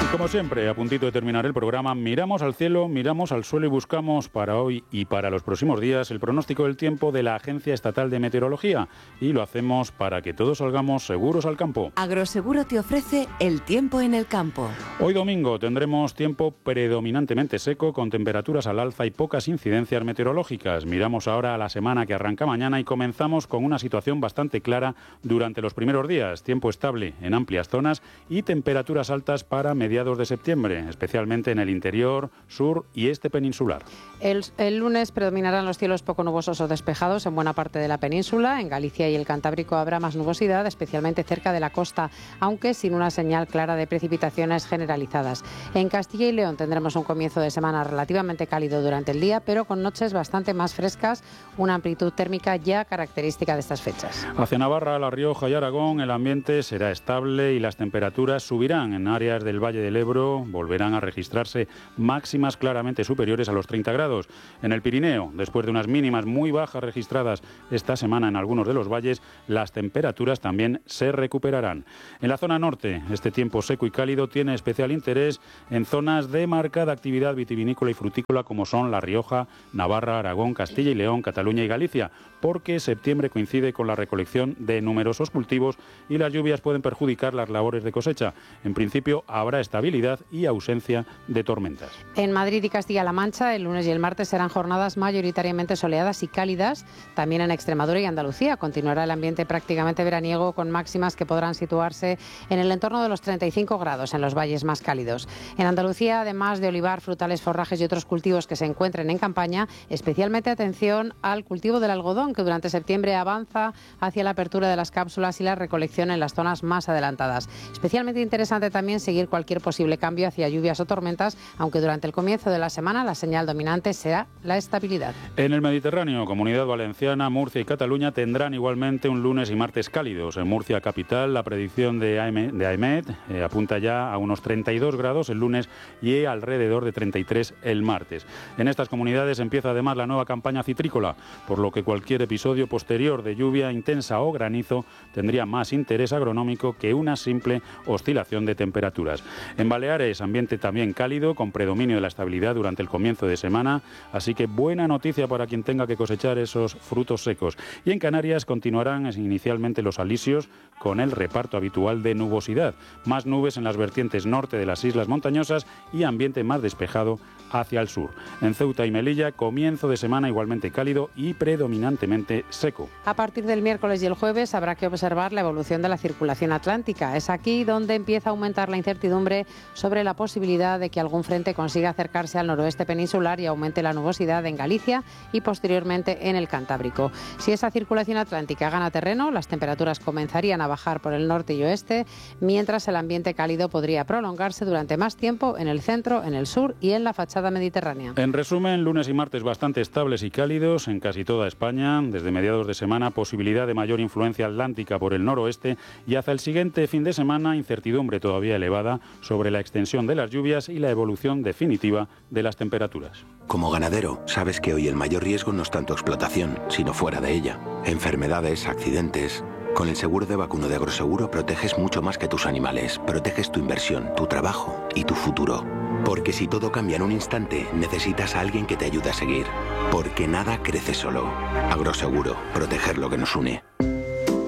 Como siempre, a puntito de terminar el programa, miramos al cielo, miramos al suelo y buscamos para hoy y para los próximos días el pronóstico del tiempo de la Agencia Estatal de Meteorología. Y lo hacemos para que todos salgamos seguros al campo. Agroseguro te ofrece el tiempo en el campo. Hoy domingo tendremos tiempo predominantemente seco, con temperaturas al alza y pocas incidencias meteorológicas. Miramos ahora a la semana que arranca mañana y comenzamos con una situación bastante clara durante los primeros días. Tiempo estable en amplias zonas y temperaturas altas para mediados de septiembre, especialmente en el interior, sur y este peninsular. El lunes predominarán los cielos poco nubosos o despejados en buena parte de la península. En Galicia y el Cantábrico habrá más nubosidad, especialmente cerca de la costa, aunque sin una señal clara de precipitaciones generalizadas. En Castilla y León tendremos un comienzo de semana relativamente cálido durante el día, pero con noches bastante más frescas, una amplitud térmica ya característica de estas fechas. Hacia Navarra, La Rioja y Aragón el ambiente será estable y las temperaturas subirán. En áreas del Valle del Ebro volverán a registrarse máximas claramente superiores a los 30 grados. En el Pirineo, después de unas mínimas muy bajas registradas esta semana en algunos de los valles, las temperaturas también se recuperarán. En la zona norte, este tiempo seco y cálido tiene especial interés en zonas de marcada actividad vitivinícola y frutícola como son La Rioja, Navarra, Aragón, Castilla y León, Cataluña y Galicia, porque septiembre coincide con la recolección de numerosos cultivos y las lluvias pueden perjudicar las labores de cosecha. En principio habrá estabilidad y ausencia de tormentas. En Madrid y Castilla-La Mancha, el lunes y el martes serán jornadas mayoritariamente soleadas y cálidas. También en Extremadura y Andalucía continuará el ambiente prácticamente veraniego, con máximas que podrán situarse en el entorno de los 35 grados en los valles más cálidos. En Andalucía, además de olivar, frutales, forrajes y otros cultivos que se encuentren en campaña, especialmente atención al cultivo del algodón, que durante septiembre avanza hacia la apertura de las cápsulas y la recolección en las zonas más adelantadas. Especialmente interesante también seguir cualquier posible cambio hacia lluvias o tormentas, aunque durante el comienzo de la semana la señal dominante será la estabilidad. En el Mediterráneo, Comunidad Valenciana, Murcia y Cataluña tendrán igualmente un lunes y martes cálidos. En Murcia capital, la predicción de AEMET apunta ya a unos 32 grados el lunes y alrededor de 33 el martes. En estas comunidades empieza además la nueva campaña citrícola, por lo que cualquier episodio posterior de lluvia intensa o granizo tendría más interés agronómico que una simple oscilación de temperaturas. En Baleares, ambiente también cálido, con predominio de la estabilidad durante el comienzo de semana, así que buena noticia para quien tenga que cosechar esos frutos secos. Y en Canarias continuarán inicialmente los alisios con el reparto habitual de nubosidad. Más nubes en las vertientes norte de las islas montañosas y ambiente más despejado hacia el sur. En Ceuta y Melilla, comienzo de semana igualmente cálido y predominantemente seco. A partir del miércoles y el jueves habrá que observar la evolución de la circulación atlántica. Es aquí donde empieza a aumentar la incertidumbre sobre la posibilidad de que algún frente consiga acercarse al noroeste peninsular y aumente la nubosidad en Galicia y posteriormente en el Cantábrico. Si esa circulación atlántica gana terreno, las temperaturas comenzarían a bajar por el norte y oeste, mientras el ambiente cálido podría prolongarse durante más tiempo en el centro, en el sur y en la fachada mediterránea. En resumen, lunes y martes bastante estables y cálidos en casi toda España. Desde mediados de semana, posibilidad de mayor influencia atlántica por el noroeste y hacia el siguiente fin de semana, incertidumbre todavía elevada sobre la extensión de las lluvias y la evolución definitiva de las temperaturas. Como ganadero, sabes que hoy el mayor riesgo no es tanto explotación, sino fuera de ella. Enfermedades, accidentes. Con el seguro de vacuno de Agroseguro proteges mucho más que tus animales. Proteges tu inversión, tu trabajo y tu futuro. Porque si todo cambia en un instante, necesitas a alguien que te ayude a seguir. Porque nada crece solo. Agroseguro, proteger lo que nos une.